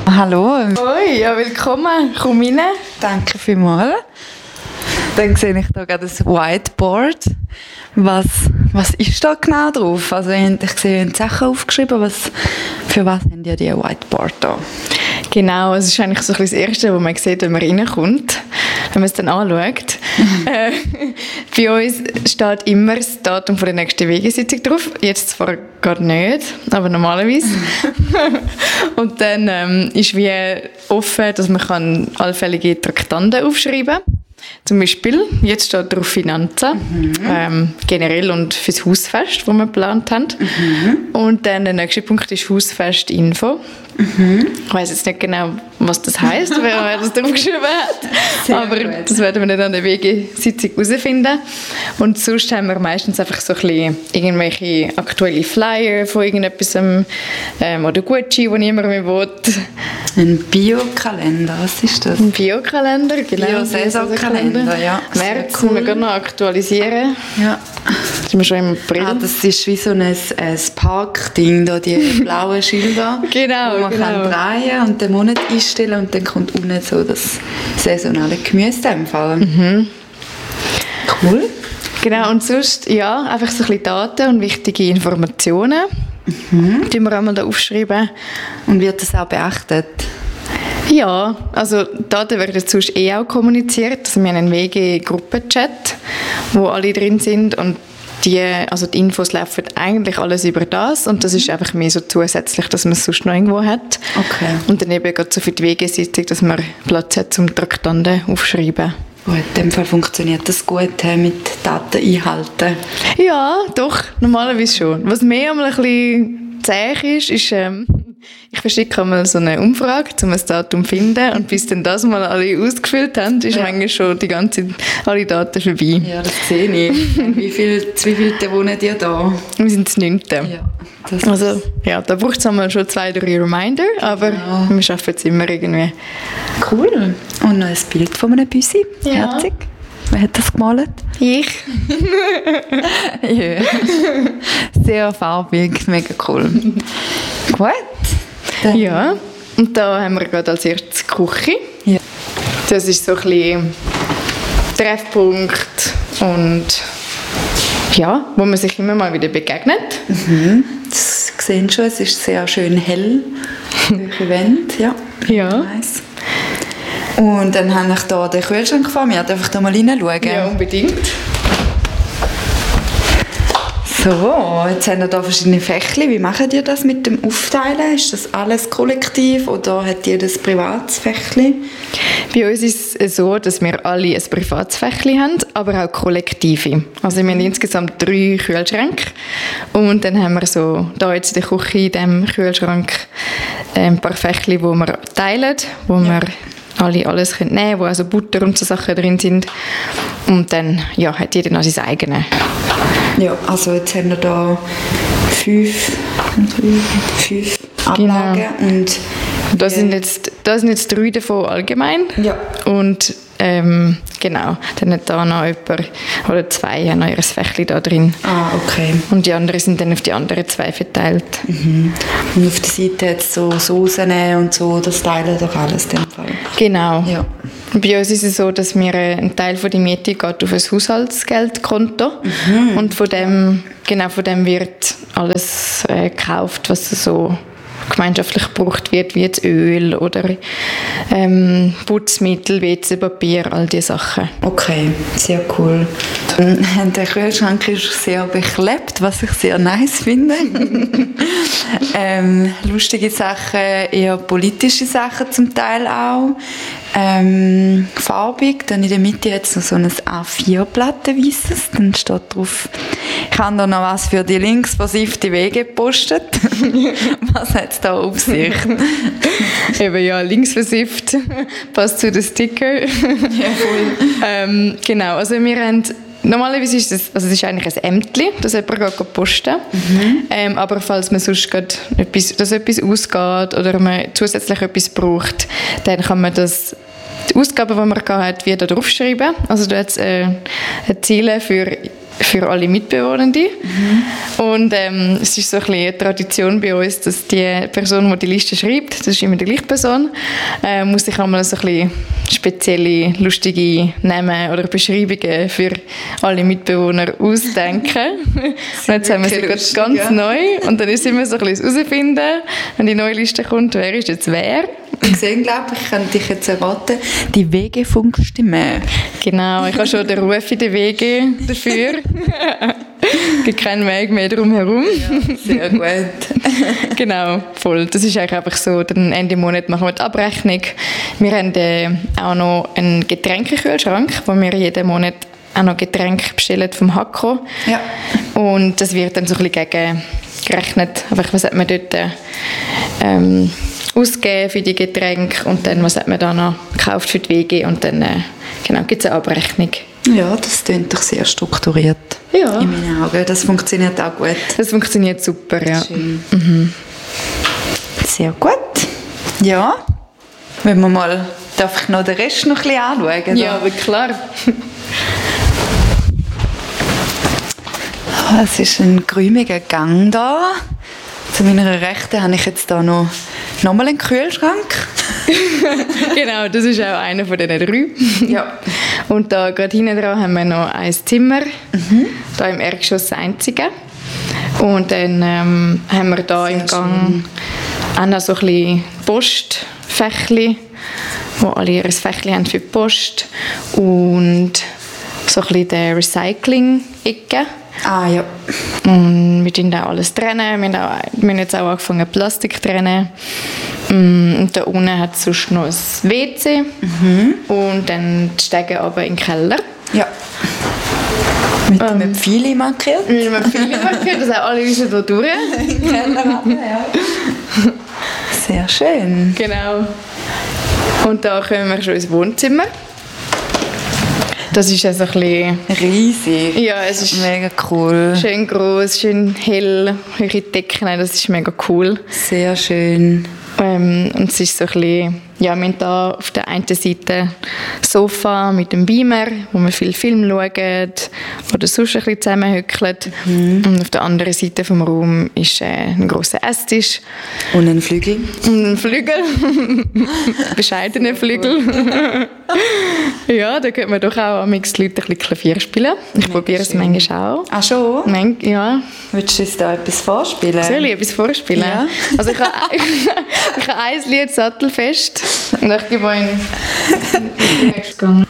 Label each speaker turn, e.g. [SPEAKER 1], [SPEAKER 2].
[SPEAKER 1] Hallo.
[SPEAKER 2] Hoi, ja, willkommen. Komm rein.
[SPEAKER 1] Danke vielmals. Dann sehe ich hier gerade ein Whiteboard. Was ist da genau drauf? Also ich sehe, ihr habt Sachen aufgeschrieben. Für was haben ihr die Whiteboard da?
[SPEAKER 2] Genau, es ist eigentlich so ein bisschen das Erste, was man sieht, wenn man reinkommt, wenn man es dann anschaut. Bei uns steht immer das Datum der nächsten Wegesitzung drauf. Jetzt zwar gerade nicht, aber normalerweise. Und dann ist wie offen, dass man allfällige Traktanten aufschreiben kann. Zum Beispiel, jetzt steht drauf Finanzen, generell und fürs Hausfest, das wir geplant haben. Und dann der nächste Punkt ist Hausfest-Info. Ich weiss jetzt nicht genau, was das heisst, wer das draufgeschrieben hat. Aber das werden wir dann an der Wegesitzung herausfinden. Und sonst haben wir meistens einfach so ein bisschen irgendwelche aktuelle Flyer von irgendetwas oder Gucci, die niemand mehr will.
[SPEAKER 1] Ein Biokalender, was ist das?
[SPEAKER 2] Ein Biokalender, genau.
[SPEAKER 1] Bio-Saisonkalender, ja.
[SPEAKER 2] März müssen wir gerade noch aktualisieren.
[SPEAKER 1] Ja.
[SPEAKER 2] Das sind wir schon im April.
[SPEAKER 1] Das ist wie so ein Parkding, da die blauen Schilder.
[SPEAKER 2] Genau,
[SPEAKER 1] wo man kann drehen und den Monat einstellen und dann kommt unten so das saisonale Gemüse in dem Fall. Cool.
[SPEAKER 2] Genau, und sonst, ja, einfach so ein bisschen Daten und wichtige Informationen. Die wir einmal da aufschreiben.
[SPEAKER 1] Und wird das auch beachtet?
[SPEAKER 2] Ja, also Daten werden sonst auch kommuniziert. Also wir haben einen WG-Gruppenchat, wo alle drin sind und die Infos laufen eigentlich alles über das und das ist einfach mehr so zusätzlich, dass man es sonst noch irgendwo hat.
[SPEAKER 1] Okay.
[SPEAKER 2] Und dann eben geht so für die Wegesitzung, dass man Platz hat zum Traktanten aufschreiben.
[SPEAKER 1] Gut, in dem Fall funktioniert das gut mit Daten einhalten.
[SPEAKER 2] Ja, doch, normalerweise schon. Was mir einmal ein bisschen zäh ist, ich verschicke einmal so eine Umfrage, um ein Datum zu finden und bis dann das mal alle ausgefüllt haben, ist manchmal schon alle Daten vorbei.
[SPEAKER 1] Ja, das sehe ich. Wie viele wohnen ihr da?
[SPEAKER 2] Wir sind das 9.
[SPEAKER 1] Ja,
[SPEAKER 2] da braucht es einmal schon 2-3 Reminder, aber wir schaffen es immer irgendwie.
[SPEAKER 1] Cool. Und noch ein Bild von einem Büsi.
[SPEAKER 2] Ja.
[SPEAKER 1] Herzig. Wer hat das gemalt?
[SPEAKER 2] Ich.
[SPEAKER 1] Ja. Sehr farbig, mega cool. Gut. Dann.
[SPEAKER 2] Ja, und da haben wir gerade als erstes die Küche.
[SPEAKER 1] Ja.
[SPEAKER 2] Das ist so ein bisschen Treffpunkt und ja, wo man sich immer mal wieder begegnet.
[SPEAKER 1] Das sehen schon, es ist sehr schön hell. Event, ja.
[SPEAKER 2] Ja.
[SPEAKER 1] Nice. Und dann habe ich hier den Kühlschrank vor mir. Darf ich da mal reinschauen?
[SPEAKER 2] Ja, unbedingt.
[SPEAKER 1] So, jetzt haben wir hier verschiedene Fächli. Wie machen ihr das mit dem Aufteilen? Ist das alles kollektiv oder hat ihr das privates Fächli?
[SPEAKER 2] Bei uns ist es so, dass wir alle ein privates Fächli haben, aber auch kollektive. Also wir haben insgesamt 3 Kühlschränke und dann haben wir so, da jetzt in der Küche, in diesem Kühlschrank, ein paar Fächli, die wir teilen, wo wir alle alles nehmen können, wo also Butter und so Sachen drin sind. Und dann hat jeder noch sein eigenes.
[SPEAKER 1] Ja, also jetzt haben wir da 5 Ablagen.
[SPEAKER 2] Genau.
[SPEAKER 1] Und
[SPEAKER 2] da sind jetzt 3 davon allgemein.
[SPEAKER 1] Ja.
[SPEAKER 2] Und genau, dann hat da noch jemand oder 2 haben noch ihr Fächli da drin.
[SPEAKER 1] Ah, okay.
[SPEAKER 2] Und die anderen sind dann auf die anderen 2 verteilt.
[SPEAKER 1] Und auf der Seite jetzt so Soßen und so, das teilen doch alles in dem Fall.
[SPEAKER 2] Genau.
[SPEAKER 1] Ja.
[SPEAKER 2] Bei uns ist es so, dass wir ein Teil von der Miete geht auf ein Haushaltsgeldkonto und von dem wird alles gekauft, was so gemeinschaftlich gebraucht wird, wie jetzt Öl oder Putzmittel, WC-Papier, all diese Sachen.
[SPEAKER 1] Okay, sehr cool. Der Kühlschrank ist sehr beklebt, was ich sehr nice finde. Lustige Sachen, eher politische Sachen zum Teil auch. Farbig, dann in der Mitte jetzt noch so ein A4-Blatt weißes, dann steht drauf, ich habe da noch was für die linksversiffte Wege gepostet. Was hat es da auf sich?
[SPEAKER 2] Eben ja, linksversifft, passt zu den Sticker.
[SPEAKER 1] Ja, voll.
[SPEAKER 2] Genau, also wir haben normalerweise ist es ist eigentlich ein Ämtli, das jemand posten kann. Aber falls man sonst etwas ausgeht oder man zusätzlich etwas braucht, dann kann man die Ausgaben, die man hat, wieder draufschreiben. Also da hat es Ziele für für alle Mitbewohnenden. Und es ist so ein bisschen eine Tradition bei uns, dass die Person, die die Liste schreibt, das ist immer die gleiche Person, muss sich einmal so ein bisschen spezielle, lustige Namen oder Beschreibungen für alle Mitbewohner ausdenken. Und jetzt haben wir sie gerade ganz neu. Und dann ist immer so ein bisschen herausfinden, wenn die neue Liste kommt, wer ist jetzt wer.
[SPEAKER 1] Ich sehe, glaube ich, kann dich jetzt erraten, die WG-Funkstimme.
[SPEAKER 2] Genau, ich habe schon den Ruf in der WG dafür. Es gibt keinen Weg mehr drumherum.
[SPEAKER 1] Ja, sehr gut.
[SPEAKER 2] Genau, voll. Das ist eigentlich einfach so, dann Ende Monat machen wir die Abrechnung. Wir haben auch noch einen Getränkekühlschrank, wo wir jeden Monat auch noch Getränke bestellen vom Hakko.
[SPEAKER 1] Ja.
[SPEAKER 2] Und das wird dann so ein bisschen gegengerechnet. Einfach, was hat man dort ausgegeben für die Getränke und dann, was hat man da noch gekauft für die WG und dann genau, gibt es eine Abrechnung.
[SPEAKER 1] Ja, das klingt doch sehr strukturiert.
[SPEAKER 2] Ja.
[SPEAKER 1] In meinen Augen. Das funktioniert auch gut.
[SPEAKER 2] Das funktioniert super, ja.
[SPEAKER 1] Schön. Sehr gut. Ja. Wenn wir mal, darf ich noch den Rest noch ein bisschen anschauen?
[SPEAKER 2] Ja, aber klar.
[SPEAKER 1] Es ist ein geräumiger Gang da. Zu meiner Rechten habe ich jetzt da nochmal einen Kühlschrank.
[SPEAKER 2] Genau, das ist auch einer von diesen 3.
[SPEAKER 1] Ja.
[SPEAKER 2] Und da gerade hinten dran haben wir noch ein Zimmer. Da im Erdgeschoss das einzige. Und dann haben wir da im Gang auch noch so ein bisschen Postfächli, wo alle ihr Fächli haben für die Post. Und so ein bisschen die Recycling-Ecke.
[SPEAKER 1] Ah, ja.
[SPEAKER 2] Und wir trennen auch alles. Wir haben jetzt auch angefangen, Plastik zu trennen. Und da unten hat es sonst noch ein WC. Und dann die Stege aber in den Keller.
[SPEAKER 1] Ja. Mit einem Pfeil markiert.
[SPEAKER 2] Mit einem Pfeil markiert, dass auch alle wissen, da durch.
[SPEAKER 1] Ja. Sehr schön.
[SPEAKER 2] Genau. Und da kommen wir schon ins Wohnzimmer. Das ist also ein bisschen
[SPEAKER 1] riesig.
[SPEAKER 2] Ja, es ist
[SPEAKER 1] mega cool.
[SPEAKER 2] Schön gross, schön hell, hohe Decken, das ist mega cool.
[SPEAKER 1] Sehr schön.
[SPEAKER 2] Und es ist so ein bisschen, ja, wir haben da auf der einen Seite Sofa mit dem Beamer, wo wir viel Film schauen oder sonst ein bisschen zusammenhückeln. Und auf der anderen Seite vom Raum ist ein grosser Esstisch.
[SPEAKER 1] Und ein Flügel.
[SPEAKER 2] Und ein Flügel. Bescheidener Flügel. Ja, da könnte man doch auch am Leute ein bisschen Klavier spielen. Ich probiere es manchmal auch.
[SPEAKER 1] Ach schon?
[SPEAKER 2] Ja.
[SPEAKER 1] Willst du uns da etwas vorspielen?
[SPEAKER 2] Soll ich etwas vorspielen?
[SPEAKER 1] Ja.
[SPEAKER 2] Also ich habe ein Lied, Sattelfest. Und ich gebe euch einen